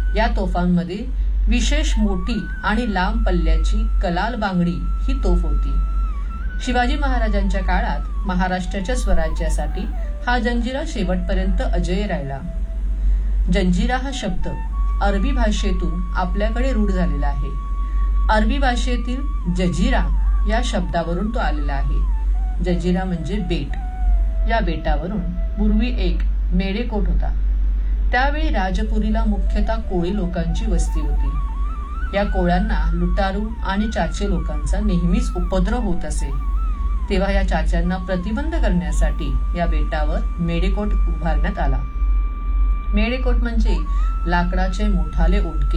या तोफांमध्ये विशेष मोठी आणि लांब पल्ल्याची कलाल बांगडी ही तोफ होती. शिवाजी महाराजांच्या काळात महाराष्ट्राच्या स्वराज्यासाठी हा जंजिरा शेवटपर्यंत अजेय राहिला. जंजिरा हा शब्द अरबी भाषेतून आपल्याकडे रूढ झालेला आहे. अरबी भाषेतील जजीरा या शब्दावरून तो आलेला आहे. जजीरा म्हणजे बेट. या बेटावरून पूर्वी एक मेढेकोट होता. त्यावेळी राजपुरीला मुख्यतः कोळी लोकांची वस्ती होती. या कोळ्यांना लुटारू आणि चाचे लोकांचा नेहमीच उपद्रव होत असे. तेव्हा या चाच्यांना प्रतिबंध करण्यासाठी या बेटावर मेढेकोट उभारण्यात आला. मेढेकोट म्हणजे लाकडाचे मोठाले ओंडके.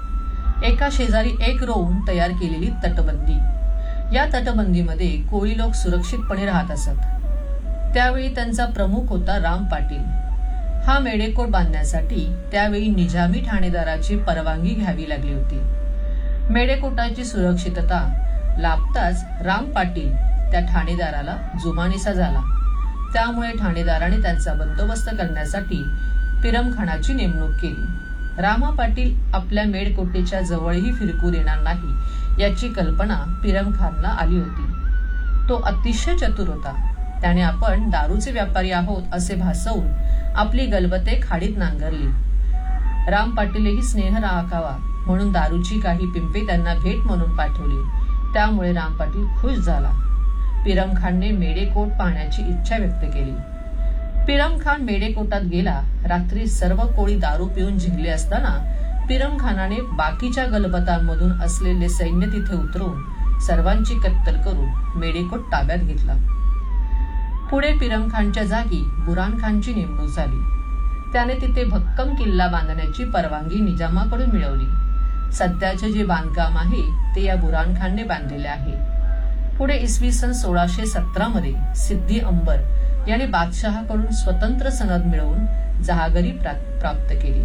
एका शेजारी एक रोवून तयार केलेली तटबंदी. या तटबंदीमध्ये कोळी लोक सुरक्षितपणे राहत असत. त्यावेळी त्यांचा प्रमुख होता राम पाटील. हा मेढेकोट बांधण्यासाठी त्यावेळी निजामी ठाणेदाराची परवानगी घ्यावी लागली होती. मेढेकोटाची सुरक्षितता लाभताच राम पाटील त्या ठाणेदाराला जुमानीसा झाला. त्यामुळे ठाणेदाराने त्यांचा बंदोबस्त करण्यासाठी पिरमखानाची नेमणूक केली. रामा पाटील आपल्या मेढकोटेच्या जवळही फिरकू देणार नाही याची कल्पना पिरमखानला आली होती. तो अतिशय चतुर होता. त्याने आपण दारूचे व्यापारी आहोत असे भासवून आपली गलबते खाडीत नांगरली. राम पाटीलही स्नेह राखावा म्हणून दारूची काही पिंपे त्यांना भेट म्हणून पाठवली. त्यामुळे राम पाटील खुश झाला. पिरमखानने मेढेकोट पाहण्याची इच्छा व्यक्त केली. पिरमखान मेढेकोटात गेला. रात्री सर्व कोळी दारू पिऊन जिंकले असताना पिरमखानाने बाकीच्या गलबतांमधून असलेले सैन्य तिथे उतरवून सर्वांची कत्तल करून मेढेकोट ताब्यात घेतला. पुढे पिरमखानच्या जागी बुरानखानची नेमणूक झाली. त्याने तिथे भक्कम किल्ला बांधण्याची परवानगी निजामाकडून मिळवली. सध्याचे जे बांधकाम आहे ते या बुरानखानने बांधलेले आहे. पुढे इसवी सन 1617 मध्ये सिद्दी अंबर याने बादशहाकडून स्वतंत्र सनद मिळवून जहागिरी प्राप्त केली.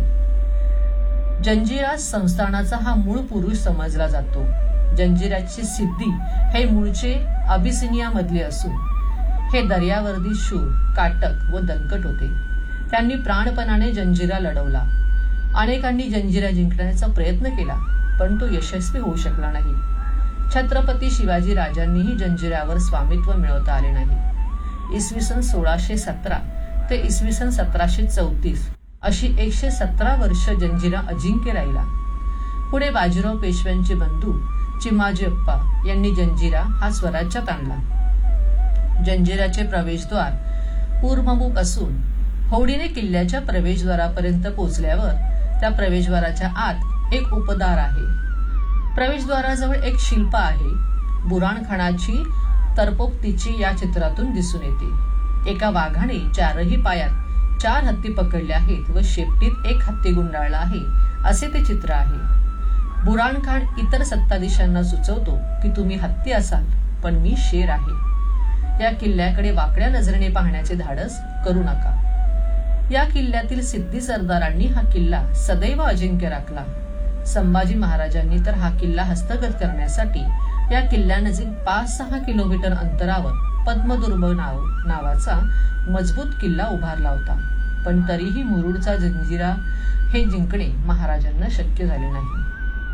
जंजिरा संस्थानाचा हा मूळ पुरुष समजला जातो. जंजिराचे सिद्दी हे मूळचे अबिसिनिया मधले असून हे दर्यावर्दी शूर, काटक व दणकट होते. त्यांनी प्राणपणाने जंजिरा लढवला. अनेकांनी जंजिरा जिंकण्याचा प्रयत्न केला पण तो यशस्वी होऊ शकला नाही. छत्रपती शिवाजी राजांनीही जंजिऱ्यावर स्वामित्व मिळवता आले नाही. इसवी सन 1617 ते इसवी सन 1734 अशी 117 वर्ष जंजिरा अजिंक्य राहिला. पुढे बाजीराव पेशव्यांचे बंधू चिमाजी अप्पा यांनी जंजिरा हा स्वराज्यात आणला. जंजिराचे प्रवेशद्वार पूर्वमुख असून होडीने किल्ल्याच्या प्रवेशद्वारापर्यंत पोहोचल्यावर त्या प्रवेशद्वाराच्या आत एक उपदार आहे. प्रवेशद्वाराजवळ एक शिल्प आहे. बुराणखानाची तरपोक्तीची या चित्रातून दिसून येते. एका वाघाने चारही पायात 4 हत्ती पकडले आहेत व शेपटीत एक हत्ती गुंडाळला आहे असे ते चित्र आहे. बुराणखान इतर सत्ताधीशांना सुचवतो की तुम्ही हत्ती असाल पण मी शेर आहे. या किल्ल्याकडे वाकड्या नजरेने पाहण्याचे धाडस करू नका. या किल्ल्यातील सिद्धी सरदारांनी हा किल्ला सदैव अजिंक्य राखला. संभाजी महाराजांनी तर हा किल्ला हस्तगत करण्यासाठी या किल्ल्यानजीक 5-6 किलोमीटर अंतरावर पद्मदुर्ग नावाचा मजबूत किल्ला उभारला होता. पण तरीही मुरुडचा जंजिरा हे जिंकणे महाराजांना शक्य झाले नाही.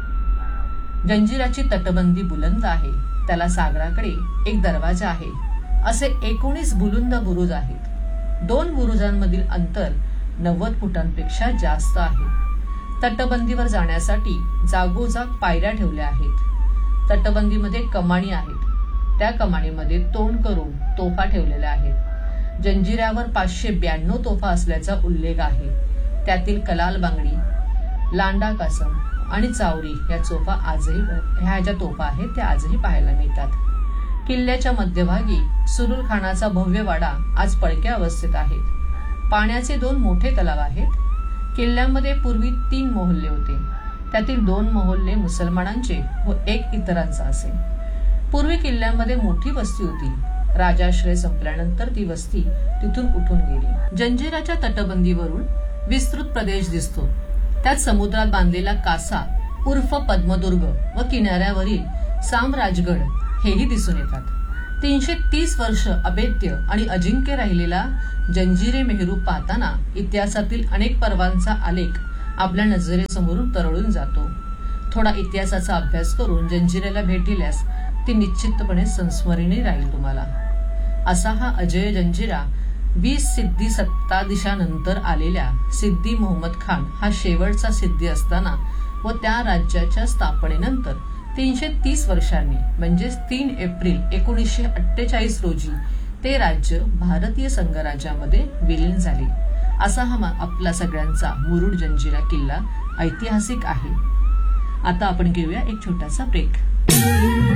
जंजिराची तटबंदी बुलंद आहे. त्याला सागराकडे एक दरवाजा आहे. असे 19 बुलंद बुरुज आहेत. 2 बुरुजांमधील अंतर 90 फुटांपेक्षा जास्त आहे. तटबंदीवर जाण्यासाठी जागोजाग पायऱ्या ठेवल्या आहेत. तटबंदीमध्ये कमानी आहेत. त्या कमानीमध्ये तोंड करून तोफा ठेवलेल्या आहेत. जंजिऱ्यावर 592 तोफा असल्याचा उल्लेख आहे. त्यातील कलाल बांगडी, लांडा कासम आणि चावरी ह्या ज्या तोफा आहेत त्या आजही पाहायला मिळतात. किल्ल्याच्या मध्यभागी सुरुल खानाचा भव्य वाडा आज पडक्या अवस्थेत आहे. पाण्याचे 2 मोठे तलाव आहेत. किल्ल्यामध्ये पूर्वी 3 मोहल्ले होते. त्यातील 2 मोहल्ले मुसलमानांचे व 1 इतरांचा असे. पूर्वी किल्ल्यामध्ये मोठी वस्ती होती. राजाश्रय संपल्यानंतर ती वस्ती तिथून उठून गेली. जंजिराच्या तटबंदीवरून विस्तृत प्रदेश दिसतो. त्यात समुद्रात बांधलेला कासा उर्फ पद्मदुर्ग व किनाऱ्यावरील सामराजगड हेही दिसून येतात. 330 वर्ष अभेद्य आणि अजिंक्य राहिलेला जंजिरे मेहरू पाहताना इतिहासातील अनेक पर्वांचा आलेख आपल्या नजरेसमोरून तरळून जातो. थोडा इतिहासाचा अभ्यास करून जंजिऱ्याला भेटिल्यास ती निश्चितपणे संस्मरणीय राहील तुम्हाला. असा हा अजय जंजिरा 20 सिद्धी सत्ताधीशानंतर आलेल्या सिद्दी मोहम्मद खान हा शेवटचा सिद्धी असताना व त्या राज्याच्या स्थापनेनंतर 330 वर्षांनी म्हणजेच 3 एप्रिल 1948 रोजी ते राज्य भारतीय संघराज्यामध्ये विलीन झाले. असा हा आपला सगळ्यांचा मुरुड जंजिरा किल्ला ऐतिहासिक आहे. आता आपण घेऊया एक छोटासा ब्रेक.